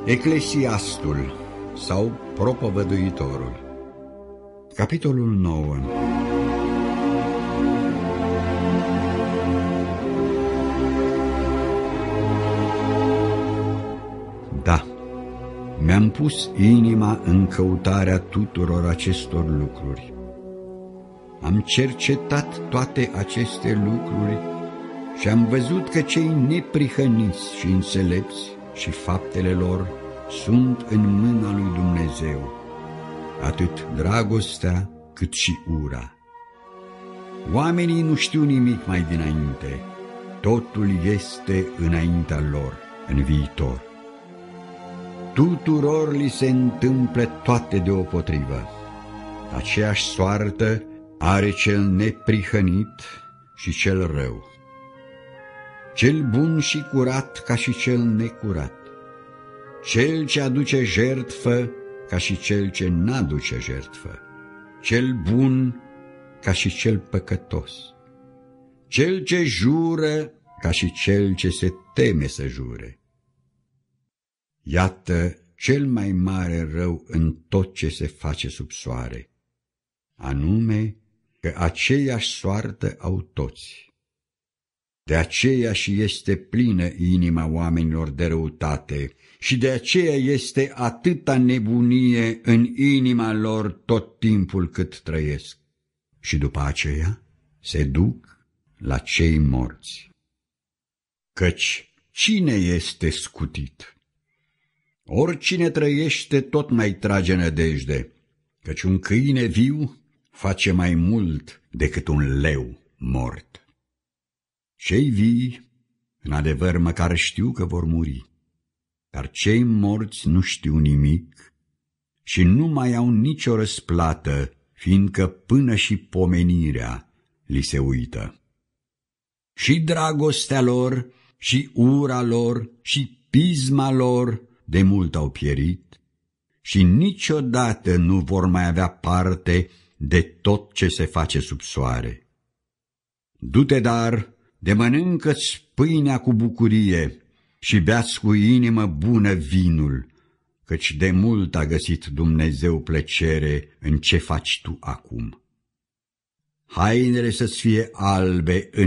Eclesiastul sau Propovăduitorul. Capitolul 9. Da, mi-am pus inima în căutarea tuturor acestor lucruri. Am cercetat toate aceste lucruri și am văzut că cei neprihăniți și înțelepți și faptele lor sunt în mâna lui Dumnezeu, atât dragostea cât și ura. Oamenii nu știu nimic mai dinainte, totul este înaintea lor, în viitor. Tuturor li se întâmplă toate deopotrivă. Aceeași soartă are cel neprihănit și cel rău, cel bun și curat ca și cel necurat, cel ce aduce jertfă ca și cel ce n-aduce jertfă, cel bun ca și cel păcătos, cel ce jură ca și cel ce se teme să jure. Iată cel mai mare rău în tot ce se face sub soare, anume că aceeași soartă au toți. De aceea și este plină inima oamenilor de răutate și de aceea este atâta nebunie în inima lor tot timpul cât trăiesc. Și după aceea se duc la cei morți. Căci cine este scutit? Oricine trăiește tot mai trage nădejde, căci un câine viu face mai mult decât un leu mort. Cei vii, în adevăr, măcar știu că vor muri, dar cei morți nu știu nimic și nu mai au nicio răsplată, fiindcă până și pomenirea li se uită. Și dragostea lor, și ura lor, și pisma lor de mult au pierit și niciodată nu vor mai avea parte de tot ce se face sub soare. Du-te, dar, de mănâncă-ți pâinea cu bucurie și bea-ți cu inimă bună vinul, căci de mult a găsit Dumnezeu plăcere în ce faci tu acum. Hainele să-ți fie albe